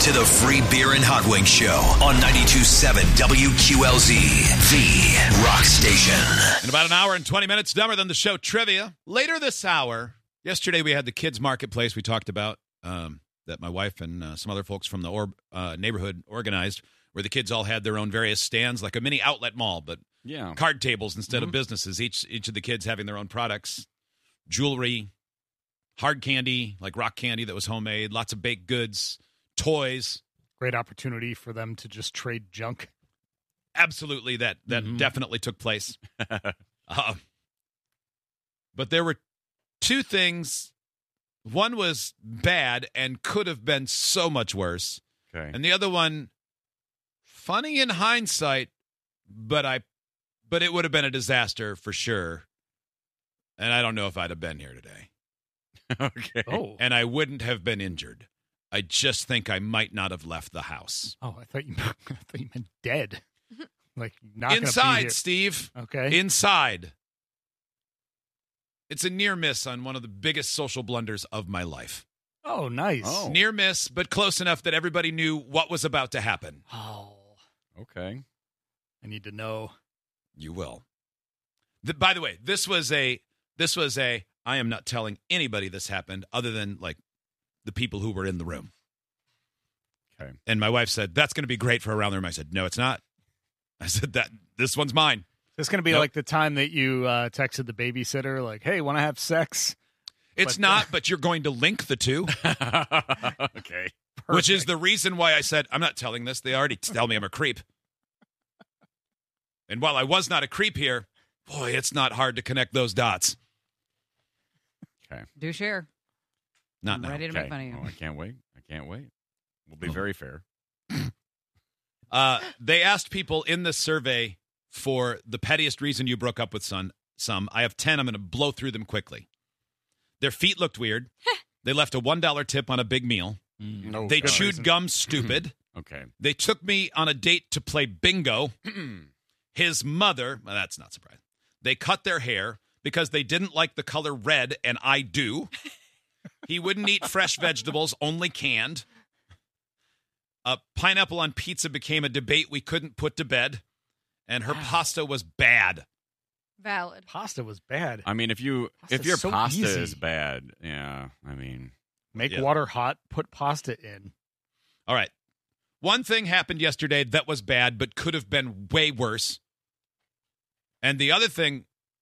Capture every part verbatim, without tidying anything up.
to the Free Beer and Hot Wings Show on ninety-two point seven W Q L Z, the rock station. In about an hour and twenty minutes, dumber than the show trivia. Later this hour, yesterday we had the kids' marketplace we talked about um, that my wife and uh, some other folks from the or- uh, neighborhood organized, where the kids all had their own various stands, like a mini outlet mall, but yeah. card tables instead mm-hmm. of businesses. Each each of the kids having their own products, jewelry, hard candy, like rock candy that was homemade, lots of baked goods, toys. Great opportunity for them to just trade junk. Absolutely, that that mm-hmm. definitely took place. uh, but there were two things. One was bad and could have been so much worse. Okay. And the other one, funny in hindsight, but I, but it would have been a disaster for sure. And I don't know if I'd have been here today. Okay. Oh. And I wouldn't have been injured. I just think I might not have left the house. Oh, I thought you, I thought you meant dead. Like not gonna be Inside, here. Steve. Okay. Inside. It's a near miss on one of the biggest social blunders of my life. Oh, nice. Oh. Near miss, but close enough that everybody knew what was about to happen. Oh. Okay. I need to know. You will. The, by the way, this was a, this was a, I am not telling anybody this happened other than like the people who were in the room. Okay. And my wife said, that's going to be great for around the room. I said, no, it's not. I said, that this one's mine. It's going to be Nope. like the time that you uh, texted the babysitter, like, hey, want to have sex? It's But, not, uh, but you're going to link the two, Okay. which is the reason why I said, I'm not telling this. They already tell me I'm a creep. And while I was not a creep here, boy, it's not hard to connect those dots. Okay. Do share. Not I'm now. ready to Okay. make fun of you. Oh, I can't wait. I can't wait. We'll be very fair. Uh, they asked people in this survey for the pettiest reason you broke up with some. Some. I have ten. I'm going to blow through them quickly. Their feet looked weird. They left a one dollar tip on a big meal. No. They good chewed reason. gum stupid. Okay. They took me on a date to play bingo. His mother, well, that's not surprising. They cut their hair because they didn't like the color red, and I do. He wouldn't eat fresh vegetables, only canned. Uh, pineapple on pizza became a debate we couldn't put to bed. And her Wow. pasta was bad. Valid. Pasta was bad. I mean, if you Pasta's if your so pasta easy. is bad, yeah. I mean, Make Yeah. water hot, put pasta in. All right. One thing happened yesterday that was bad, but could have been way worse. And the other thing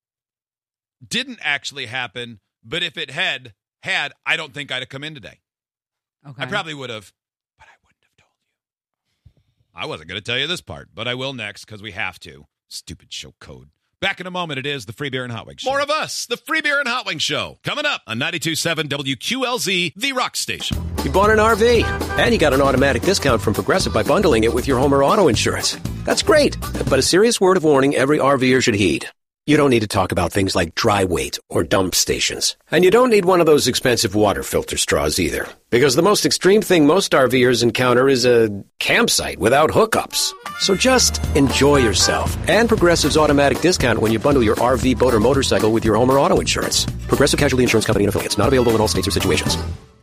didn't actually happen, but if it had, had, I don't think I'd have come in today. Okay. I probably would have, but I wouldn't have told you. I wasn't going to tell you this part, but I will next because we have to. Stupid show code. Back in a moment, it is the Free Beer and Hot Wings Show. More of us, the Free Beer and Hot Wings Show, coming up on ninety-two point seven W Q L Z, the rock station. You bought an R V, and you got an automatic discount from Progressive by bundling it with your home or auto insurance. That's great, but a serious word of warning every RVer should heed. You don't need to talk about things like dry weight or dump stations. And you don't need one of those expensive water filter straws either. Because the most extreme thing most RVers encounter is a campsite without hookups. So just enjoy yourself and Progressive's automatic discount when you bundle your R V, boat, or motorcycle with your home or auto insurance. Progressive Casualty Insurance Company and affiliates. Not available in all states or situations.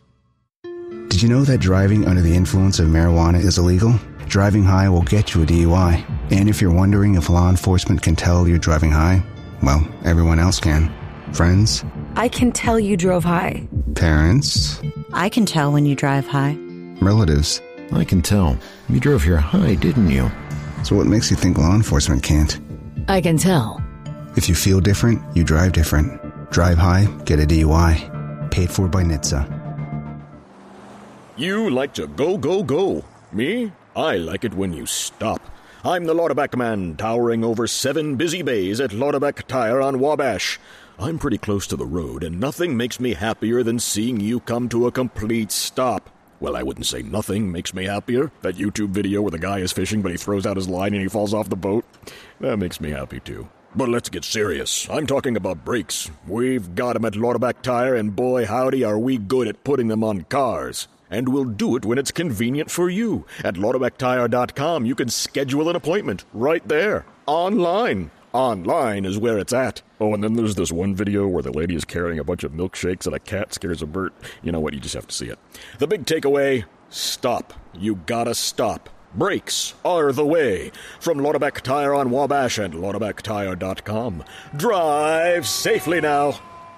Did you know that driving under the influence of marijuana is illegal? Driving high will get you a D U I. And if you're wondering if law enforcement can tell you're driving high, well, everyone else can. Friends, I can tell you drove high. parents, I can tell when you drive high. relatives. I can tell. You drove here high, didn't you? So what makes you think law enforcement can't? I can tell. If you feel different, you drive different. Drive high, get a D U I. Paid for by N H T S A. You like to go, go, go. Me? I like it when you stop. I'm the Lauderback man, towering over seven busy bays at Lauderback Tire on Wabash. I'm pretty close to the road, and nothing makes me happier than seeing you come to a complete stop. Well, I wouldn't say nothing makes me happier. That YouTube video where the guy is fishing, but he throws out his line and he falls off the boat. That makes me happy, too. But let's get serious. I'm talking about brakes. We've got 'em at Lauderback Tire, and boy howdy are we good at putting them on cars. And we'll do it when it's convenient for you. At Lauderback Tire dot com, you can schedule an appointment right there, online. Online is where it's at. Oh, and then there's this one video where the lady is carrying a bunch of milkshakes and a cat scares a bird. You know what? You just have to see it. The big takeaway, Stop. You gotta stop. Brakes are the way. From Lauderbeck Tire on Wabash and Lauderbeck Tire dot com. Drive safely now.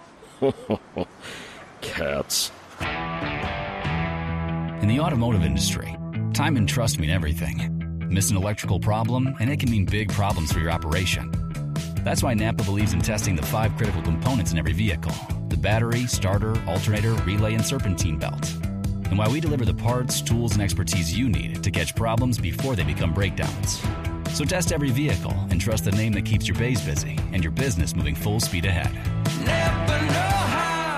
Cats. In the automotive industry, time and trust mean everything. Miss an electrical problem, and it can mean big problems for your operation. That's why Napa believes in testing the five critical components in every vehicle: the battery, starter, alternator, relay, and serpentine belt. And why we deliver the parts, tools, and expertise you need to catch problems before they become breakdowns. So test every vehicle and trust the name that keeps your bays busy and your business moving full speed ahead. Napa know-how.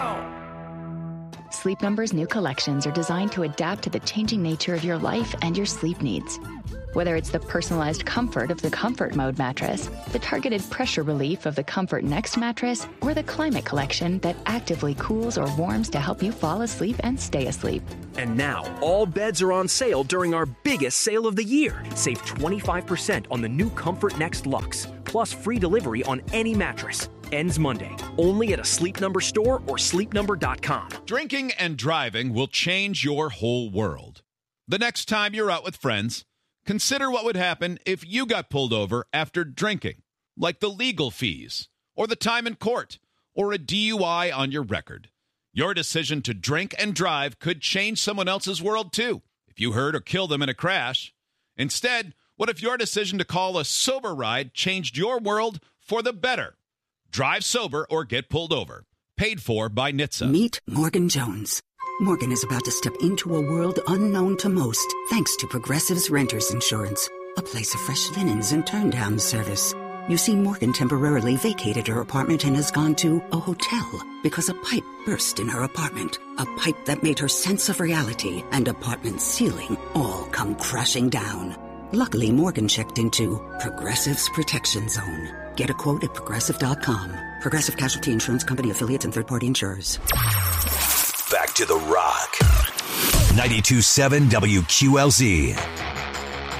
Sleep Number's new collections are designed to adapt to the changing nature of your life and your sleep needs. Whether it's the personalized comfort of the Comfort Mode mattress, the targeted pressure relief of the Comfort Next mattress, or the Climate Collection that actively cools or warms to help you fall asleep and stay asleep. And now, all beds are on sale during our biggest sale of the year. Save twenty-five percent on the new Comfort Next Luxe, plus free delivery on any mattress. Ends Monday, only at a Sleep Number store or sleep number dot com. Drinking and driving will change your whole world. The next time you're out with friends, consider what would happen if you got pulled over after drinking, like the legal fees, or the time in court, or a D U I on your record. Your decision to drink and drive could change someone else's world, too, if you hurt or killed them in a crash. Instead, what if your decision to call a sober ride changed your world for the better? Drive sober or get pulled over. Paid for by N H T S A. Meet Morgan Jones. Morgan is about to step into a world unknown to most, thanks to Progressive's Renters Insurance, a place of fresh linens and turn-down service. You see, Morgan temporarily vacated her apartment and has gone to a hotel because a pipe burst in her apartment. A pipe that made her sense of reality and apartment ceiling all come crashing down. Luckily, Morgan checked into Progressive's Protection Zone. Get a quote at Progressive dot com. Progressive Casualty Insurance Company, affiliates, and third-party insurers. Back to the Rock. ninety-two point seven W Q L Z.